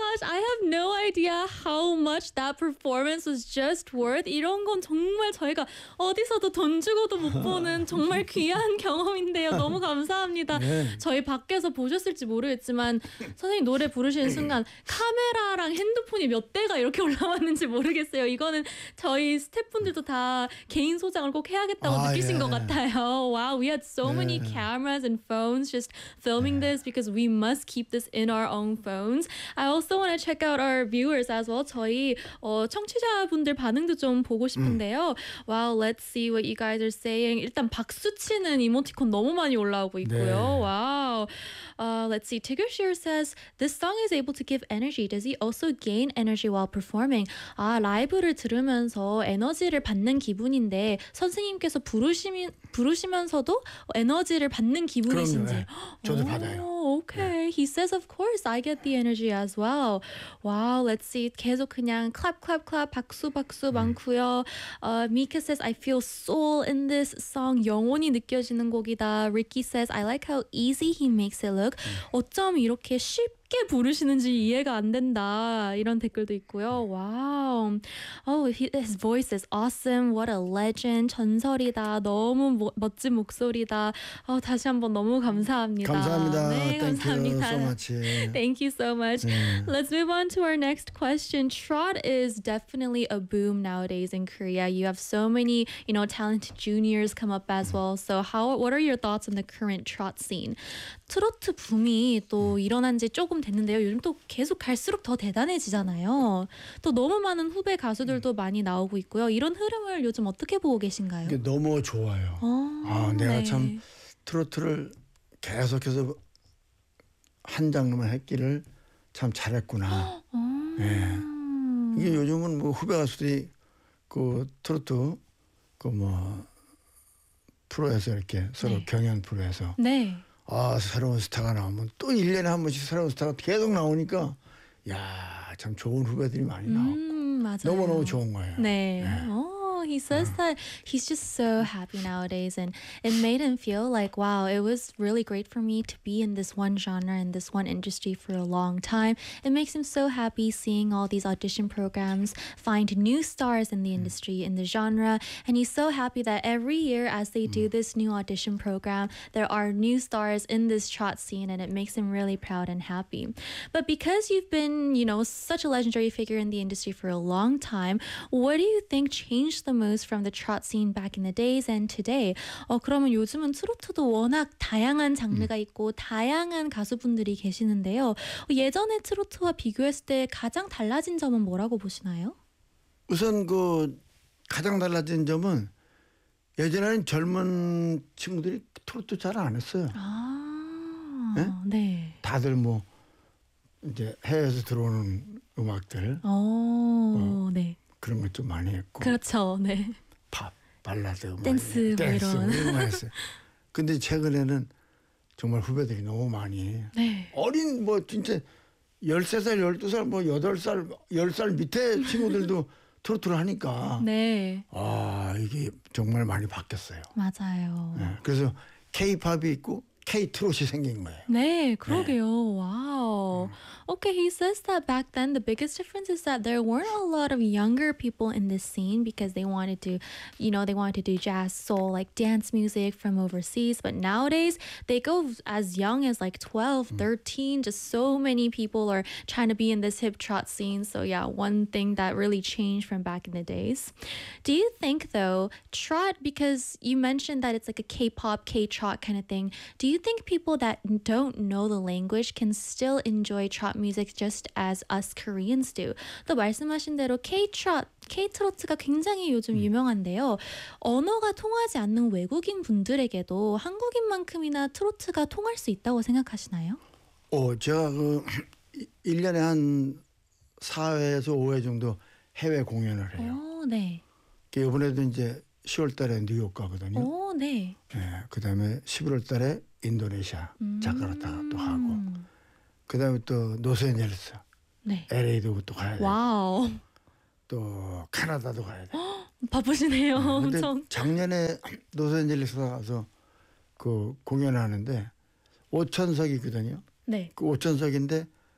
gosh, I have no idea how much that performance was just worth. 이런 건 정말 저희가 어디서도 돈 주고도 못 보는 정말 귀한 경험인데요. 너무 감사합니다. 네. 저희 밖에서 보셨을지 모르겠지만 선생님 노래 부르시는 순간 카메라랑 핸드폰이 몇 대가 이렇게 올라왔는지 모르겠어요. 이거는 저희 스태프분들도 다 개인 소장을 꼭 해야겠다고 느끼신 것 같아요. Wow, we had so many cameras and phones just filming this because we must keep this in our own phones. I also want to check out our viewers as well. 저희 청취자분들 반응도 좀 보고 싶은데요. Wow, let's see what you guys are saying. 일단 박수 치는 이모티콘 너무 많이 올라오고 있고요. Wow. Let's see. Tigger Shear says this song is able to give energy. Does he also gain energy while performing? 아, 라이브를 들으면서 에너지를 받는 기분인데 선생님께서 부르시면서도 에너지를 받는 기분이신지. 그럼요. 저도 받아요. Okay. He says of course I get the energy as well. Wow, let's see. 계속 그냥 clap clap clap 박수 많고요. Mika says I feel soul in this song. 영혼이 느껴지는 곡이다. Ricky says I like how easy he makes it look. 어쩜 이렇게 쉽게 부르시는지 이해가 안 된다. 이런 댓글도 있고요. Wow. Oh, his voice is awesome. What a legend. 전설이다. 너무 멋진 목소리다. 다시 한번 너무 감사합니다. 감사합니다. 네, Thank 감사합니다. you so much. Thank you so much. Let's move on to our next question. Trot is definitely a boom nowadays in Korea. You have so many, talented juniors come up as well. So what are your thoughts on the current trot scene? 트로트 붐이 또 일어난 지 조금 됐는데요. 요즘 또 계속 갈수록 더 대단해지잖아요. 또 너무 많은 후배 가수들도 많이 나오고 있고요. 이런 흐름을 요즘 어떻게 보고 계신가요? 이게 너무 좋아요. 내가 참 트로트를 계속해서 한 장르만 했기를 참 잘했구나. 네. 이게 요즘은 뭐 후배 가수들이 그 트로트 프로에서 이렇게 서로 경연 프로에서 새로운 스타가 나오면 또 1년에 한 번씩 새로운 스타가 계속 나오니까 참 좋은 후배들이 많이 나왔고 맞아요. 너무너무 좋은 거예요. 네. He says that he's just so happy nowadays and it made him feel like, wow, it was really great for me to be in this one genre and this one industry for a long time. It makes him so happy seeing all these audition programs find new stars in the industry, in the genre, and he's so happy that every year as they do this new audition program, there are new stars in this trot scene and it makes him really proud and happy. But because you've been, such a legendary figure in the industry for a long time, what do you think changed the most from the trot scene back in the days and today? 그러면 요즘은 트로트도 워낙 다양한 장르가 있고 다양한 가수분들이 계시는데요. 예전의 트로트와 비교했을 때 가장 달라진 점은 뭐라고 보시나요? 우선 가장 달라진 점은 예전에는 젊은 친구들이 트로트 잘 안 했어요. 네. 다들 이제 해외에서 들어오는 음악들. 네. 그런 것 좀 많이 했고. 그렇죠. 네. 팝, 발라드, 댄스 이런 거 했어요. 근데 최근에는 정말 후배들이 너무 많이 어린 진짜 13살, 12살, 8살, 10살 밑에 친구들도 트로트를 하니까 이게 정말 많이 바뀌었어요. 맞아요. 네, 그래서 K-팝이 있고 K-트롯이 생긴 거예요. 네, 그러게요. Wow. Okay, he says that back then the biggest difference is that there weren't a lot of younger people in this scene because they wanted to, they wanted to do jazz, soul, like dance music from overseas. But nowadays they go as young as like 12, 13. Just so many people are trying to be in this hip trot scene. So yeah, one thing that really changed from back in the days. Do you think though, trot, because you mentioned that it's like a K-pop, K-trot kind of thing, do you think people that don't know the language can still enjoy trot music just as us Koreans do? 또 말씀하신 대로 K-trot, K-트로트가 굉장히 요즘 유명한데요. 언어가 통하지 않는 외국인 분들에게도 한국인만큼이나 트로트가 통할 수 있다고 생각하시나요? 제가 1년에 한 4회에서 5회 정도 해외 공연을 해요. 네. 이번에도 이제 10월 달에 뉴욕 가거든요. 네. 그다음에 11월 달에 인도네시아 자카르타 또 하고 그다음에 또 로스앤젤레스, LA도 또 가야 돼. 와우. 또 캐나다도 가야 돼. 바쁘시네요. 근데 엄청. 작년에 로스앤젤레스 가서 공연하는데 5천석이거든요. 네. 그 5천석인데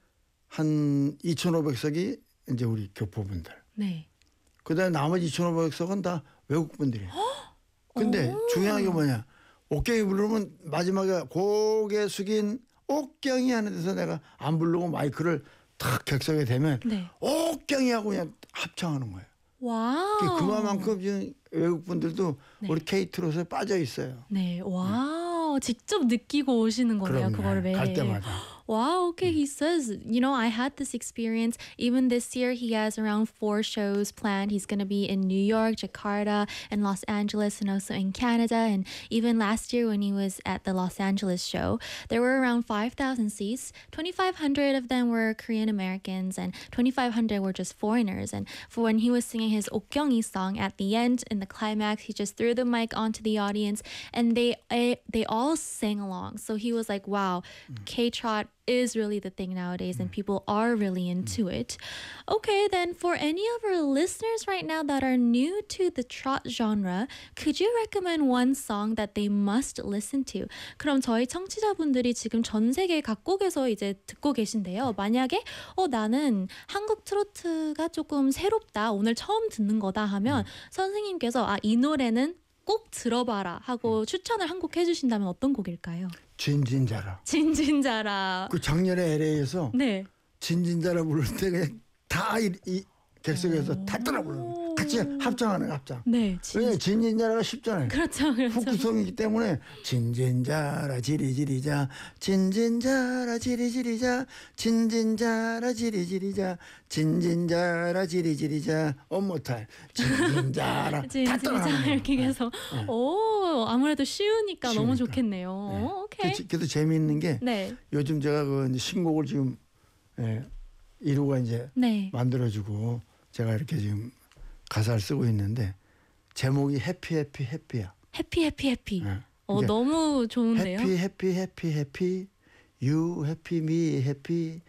한 2,500석이 이제 우리 교포분들. 네. 그다음에 나머지 2,500석은 다 외국분들이에요. 근데 중요한 게 뭐냐? 옥경이 부르면 마지막에 고개 숙인 옥경이 하는 데서 내가 안 부르고 마이크를 탁 객석에 대면 네. 옥경이 하고 그냥 합창하는 거예요. 와우. 그만큼 지금 외국분들도 네. 우리 케이트로서 빠져 있어요. 네. 와우. 직접 느끼고 오시는 거네요. 그럼요. 그거를 매일. 갈 때마다. Wow, okay. He says, you know, I had this experience. Even this year, he has around 4 shows planned. He's going to be in New York, Jakarta, and Los Angeles, and also in Canada. And even last year, when he was at the Los Angeles show, there were around 5,000 seats. 2,500 of them were Korean Americans, and 2,500 were just foreigners. And for when he was singing his Okkyongi song at the end, in the climax, he just threw the mic onto the audience, and they all sang along. So he was like, wow, K-Trot is really the thing nowadays and people are really into it. Okay, then for any of our listeners right now that are new to the trot genre, could you recommend one song that they must listen to? 그럼 저희 청취자분들이 지금 전 세계 각국에서 이제 듣고 계신데요. 만약에 나는 한국 트로트가 조금 새롭다, 오늘 처음 듣는 거다 하면 선생님께서 이 노래는 꼭 들어봐라 하고 추천을 한 곡 해주신다면 어떤 곡일까요? 진진자라. 진진자라. 그 작년에 LA에서 네. 진진자라 부를 때 그냥 다 이 객석에서 다 따라 부르는 같이 합창하는 합창. 네. 왜냐 진진자라가 쉽잖아요. 그렇죠. 후구성이기 때문에 진진자라 지리지리자 진진자라 지리지리자 진진자라 지리지리자 진진자라 지리지리자 원모타임 진진자라 다 따라하는 거예요. 이렇게 해서 아무래도 쉬우니까 너무 좋겠네요. 네. 오케이. 그래도 재미있는 게 네. 요즘 제가 그 이제 신곡을 지금 이루가 이제 네. 만들어주고 제가 이렇게 지금 가사를 쓰고 있는데 제목이 해피야. 해피. 네. 너무 좋은데요. 해피 you happy me happy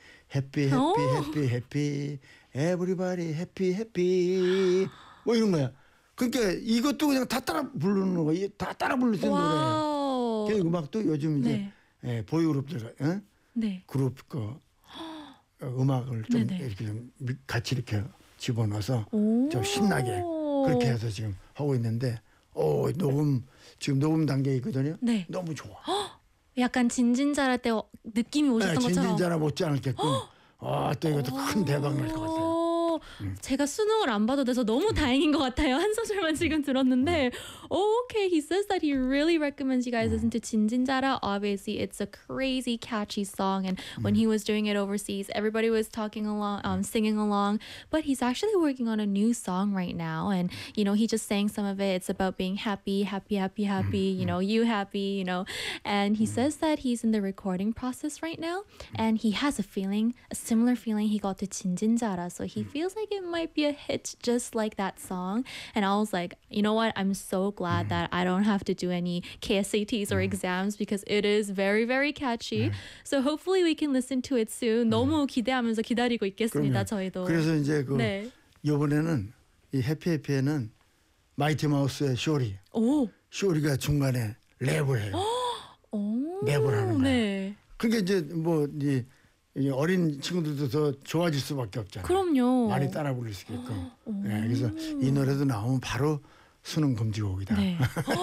everybody happy 뭐 이런 거야. 그러니까 이것도 그냥 다 따라 부르는 거야. 다 따라 부를 수 있는 노래예요. 그 음악도 요즘 이제 보이그룹들 네. 그룹 음악을 좀 네네. 이렇게 좀 같이 이렇게 집어넣어서 좀 신나게 그렇게 해서 지금 하고 있는데 지금 녹음 단계에 있거든요. 네. 너무 좋아. 약간 진진자랄 때 느낌이 오셨던 것처럼. 진진자라 못지 않겠군. 또 이것도 큰 대박 날 것 같아요. 제가 수능을 안 봐도 돼서 너무 다행인 것 같아요. 한 소절만 지금 들었는데. Okay, he says that he really recommends you guys listen to 진진자라. Obviously, it's a crazy catchy song, and when he was doing it overseas, everybody was talking along, singing along. But he's actually working on a new song right now, and you know, he just sang some of it. It's about being happy. You know, you happy. You know, and he says that he's in the recording process right now, and he has a similar feeling he got to 진진자라. So he feels like it might be a hit just like that song. And I was like, you know what? I'm so glad that I don't have to do any KSATs or exams because it is very, very catchy. So hopefully we can listen to it soon. 너무 기대하면서 기다리고 있겠습니다. 저희도. 그래서 이제 이번에는 이 해피에는 마이티 마우스의 쇼리가 중간에 랩을 해요. 랩을 하는 거예요. 네. 그게 이제 이 어린 친구들도 더 좋아질 수밖에 없잖아요. 그럼요. 많이 따라 부를 수 있게끔. 그래서 이 노래도 나오면 바로 수능 금지곡이다. 네.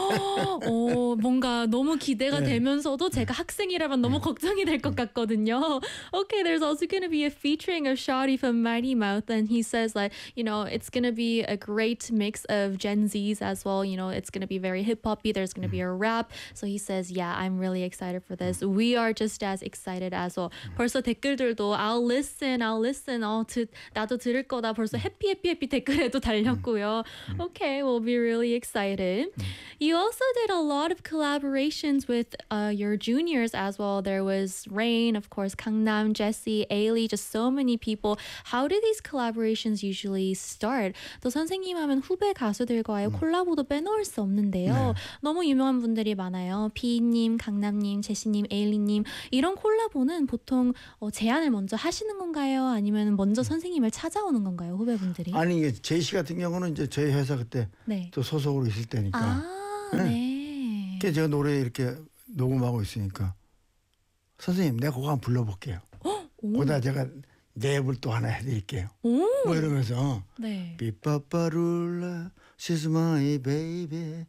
뭔가 너무 기대가 되면서도 제가 학생이라면 너무 걱정이 될 것 같거든요. Okay, there's also going to be a featuring of Shawty from Mighty Mouth, and he says like, you know, it's going to be a great mix of Gen Zs as well. You know, it's going to be very hip-hoppy. There's going to be a rap. So he says, yeah, I'm really excited for this. We are just as excited as well. 벌써 댓글들도 I'll listen. 나도 들을 거다. 벌써 해피 댓글에도 달렸고요. Okay, we'll be really excited. You also did a lot of collaborations with your juniors as well. There was Rain, of course, Gangnam, Jessie, Ailey, just so many people. How do these collaborations usually start? 또 선생님 하면 후배 가수들과의 콜라보도 빼놓을 수 없는데요. 너무 유명한 분들이 많아요. 피님, 강남님, 제시님, 에일리님. 이런 콜라보는 보통 제안을 먼저 하시는 건가요? 아니면 먼저 선생님을 찾아오는 건가요? 후배분들이? 아니 이게 제시 같은 경우는 이제 저희 회사 그때 또 소속으로 있을 때니까. 네. 그래서 제가 노래 이렇게 녹음하고 있으니까 선생님 내가 그거 한번 불러볼게요. 거기다 제가 랩을 또 하나 해드릴게요. 오. 뭐 이러면서 네. 삐빠빠룰라 she's my baby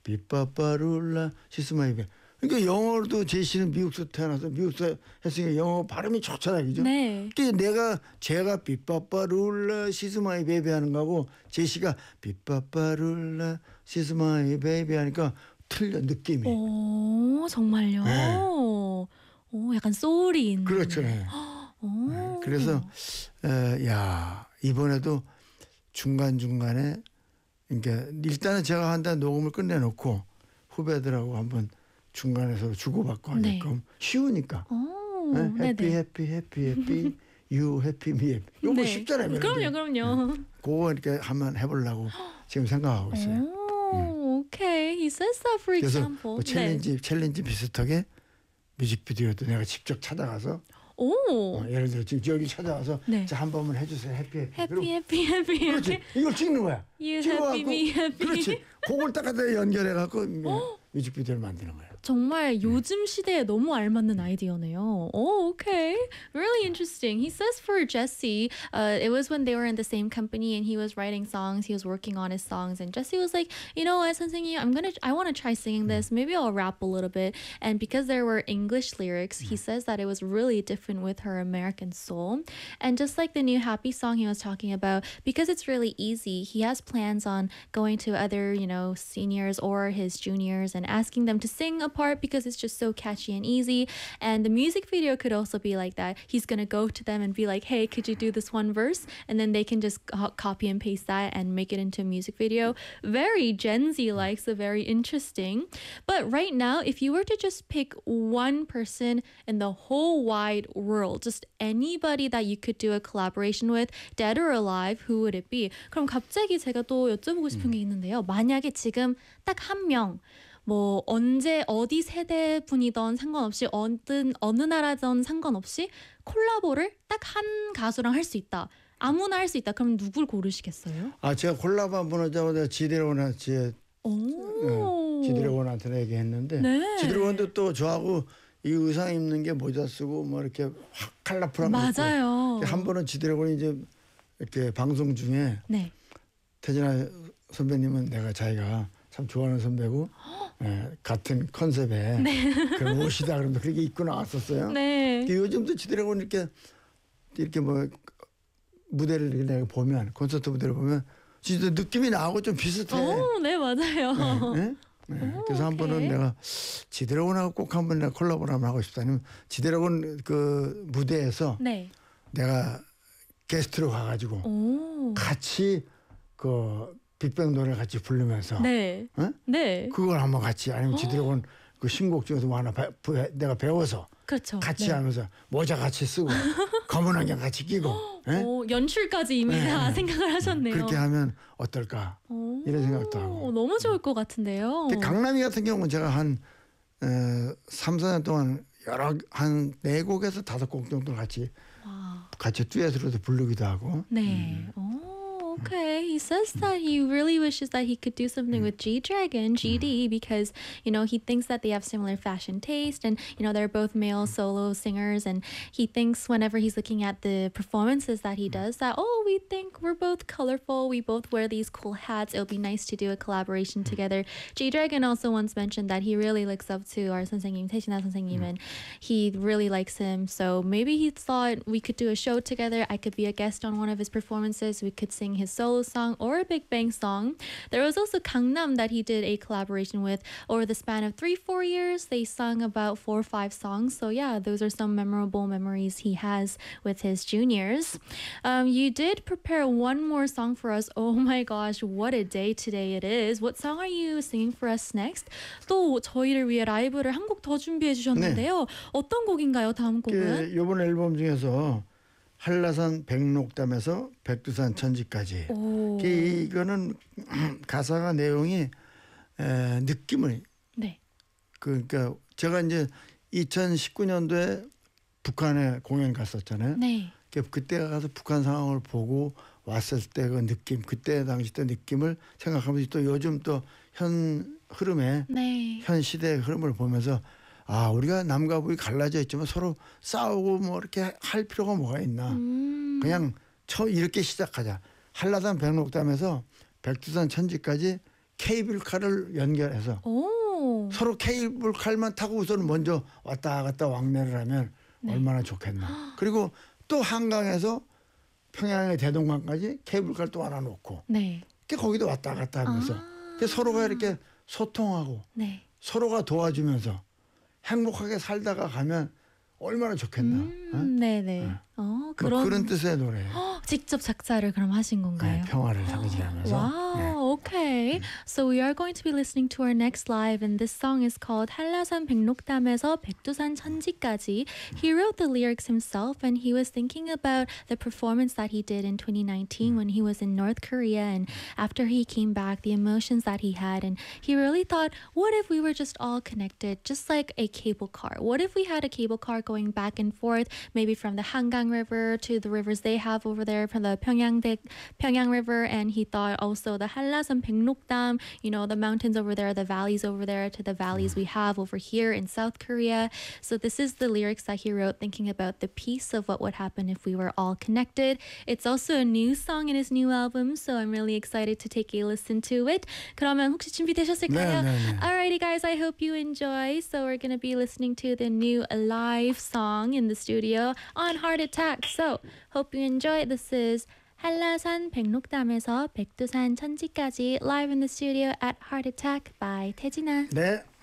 삐빠빠룰라 she's my baby. 그러니까 영어로도 제시는 미국에서 태어나서 미국에서 했으니까 영어 발음이 좋잖아요, 그죠? 네. 그러니까 제가 삐빠빠룰라 she's my baby 하는 거고 제시가 삐빠빠룰라 she's my baby 하니까 틀려 느낌이. 오, 정말요? 네. 오, 약간 소울이 있는. 그렇죠. 네. 오. 그래서 야 이번에도 중간 중간에 그러니까 일단은 제가 한 달 녹음을 끝내놓고 후배들하고 한번 중간에서 주고받고 하게끔 쉬우니까. 오, 해피 네네. 해피 해피 해피 you happy me happy. 이거 네. 쉽잖아요. 멜로디. 그럼요. 그거 이렇게 한번 해보려고 지금 생각하고 있어요. 오, okay. He says that for 그래서 example. 뭐 챌린지 비슷하게 뮤직비디오도 내가 직접 찾아가서 오. 예를 들어 지금 여기 찾아와서 네. 자 한 번만 해주세요. 해피 해피. Happy, happy, happy. 그렇지. 이걸 찍는 거야. You 찍어갖고, happy, me happy. 그렇지. 그걸 딱 갖다 연결해갖고 뮤직비디오를 만드는 거야. 정말 요즘 시대에 너무 알맞는 아이디어네요. Oh, okay. Really interesting. He says for Jesse, it was when they were in the same company and he was writing songs, he was working on his songs, and Jesse was like, you know what, 선생님, I want to try singing this. Maybe I'll rap a little bit. And because there were English lyrics, he says that it was really different with her American soul. And just like the new Happy song he was talking about, because it's really easy, he has plans on going to other, seniors or his juniors and asking them to sing a part because it's just so catchy and easy. And the music video could also be like that. He's gonna go to them and be like, hey, could you do this one verse? And then they can just copy and paste that and make it into a music video. Very Gen Z like, so very interesting. But right now, if you were to just pick one person in the whole wide world, just anybody that you could do a collaboration with, dead or alive, who would it be? 그럼 갑자기 제가 또 여쭤보고 싶은 게 있는데요. 만약에 지금 딱 한 명, 뭐 언제 어디 세대 분이던 상관없이 어느 나라든 상관없이 콜라보를 딱 한 가수랑 할 수 있다. 아무나 할 수 있다. 그럼 누굴 고르시겠어요? 제가 콜라보 한번 하자고 내가 지드래곤한테 얘기했는데 네. 지드래곤도 또 저하고 이 의상 입는 게 모자 쓰고 뭐 이렇게 확 컬러풀한 거 입고 맞아요. 한 번은 지드래곤이 이제 이렇게 방송 중에 네. 태진아 선배님은 내가 자기가 참 좋아하는 선배고 같은 컨셉의 그런 옷이다 그러면서 그렇게 입고 나왔었어요. 네. 요즘도 지드래곤 이렇게 뭐 무대를 내가 보면 콘서트 무대를 보면 진짜 느낌이 나하고 좀 비슷해. 네, 맞아요. 네? 그래서 한 번은 내가 지드래곤하고 꼭 한번 내가 콜라보를 한번 하고 싶다. 아니면 지드래곤 그 무대에서 네. 내가 게스트로 가가지고 같이 그 빅뱅 노래를 같이 부르면서 네. 네. 그걸 한번 같이 아니면 지드래곤 그 신곡 중에서 뭐 하나 내가 배워서 그렇죠. 같이 하면서 모자 같이 쓰고 검은 안경 같이 끼고 연출까지 이미 다 생각을 하셨네요. 그렇게 하면 어떨까 이런 생각도 하고. 너무 좋을 것 같은데요. 강남이 같은 경우는 제가 한 3, 4년 동안 한 4곡에서 5곡 정도 같이 듀엣으로도 부르기도 하고. 네. Okay, he says that he really wishes that he could do something with G-Dragon, GD, because, he thinks that they have similar fashion taste and, they're both male solo singers. And he thinks whenever he's looking at the performances that he does that, we think we're both colorful. We both wear these cool hats. It'll be nice to do a collaboration together. G-Dragon also once mentioned that he really looks up to our 선생님, 태진아 선생님, and he really likes him. So maybe he thought we could do a show together. I could be a guest on one of his performances. We could sing his solo song or a Big Bang song. There was also Gangnam that he did a collaboration with over the span of 3-4 years. They sung about 4 or 5 songs. So yeah, those are some memorable memories he has with his juniors. You did prepare one more song for us. Oh my gosh, what a day today it is. What song are you singing for us next? 또 저희를 위해 라이브를 한 곡 더 준비해 주셨는데요. 어떤 곡인가요? 다음 곡은? 이번 앨범 중에서 한라산 백록담에서 백두산 천지까지. 이거는 가사가 내용이 느낌을. 네. 그러니까 제가 이제 2019년도에 북한에 공연 갔었잖아요. 네. 그때 가서 북한 상황을 보고 왔을 때 그 느낌, 그때 당시 때 느낌을 생각하면서 또 요즘 또 현 흐름에 현 시대의 흐름을 보면서 우리가 남과 북이 갈라져 있지만 서로 싸우고 뭐 이렇게 할 필요가 뭐가 있나. 그냥 이렇게 시작하자. 한라산 백록담에서 백두산 천지까지 케이블카를 연결해서 오. 서로 케이블카만 타고 우선 먼저 왔다 갔다 왕래를 하면 얼마나 좋겠나. 그리고 또 한강에서 평양의 대동강까지 케이블카를 또 하나 놓고 네. 거기도 왔다 갔다 하면서 서로가 이렇게 소통하고 네. 서로가 도와주면서 행복하게 살다가 가면 얼마나 좋겠나. 네네. 그런 뜻의 노래예요. 직접 작사를 그럼 하신 건가요? 네, 평화를 상징하면서. Wow, okay. So we are going to be listening to our next live, and this song is called 한라산 백록담에서 백두산 천지까지. He wrote the lyrics himself, and he was thinking about the performance that he did in 2019 when he was in North Korea, and after he came back, the emotions that he had, and he really thought, what if we were just all connected, just like a cable car? What if we had a cable car going back and forth, maybe from the Hangang River to the rivers they have over there, from the Pyongyang River, and he thought also the 한라산 백록담, you know, the mountains over there, the valleys over there, to the valleys we have over here in South Korea. So this is the lyrics that he wrote, thinking about the peace of what would happen if we were all connected. It's also a new song in his new album, so I'm really excited to take a listen to it. 그러면 혹시 준비되셨을까요? 네. Alrighty guys, I hope you enjoy. So we're gonna be listening to the new live song in the studio on Heart Attack. So hope you enjoy. This is 한라산 백록담에서 백두산 천지까지 live in the studio at Heart Attack by 태진아. 네.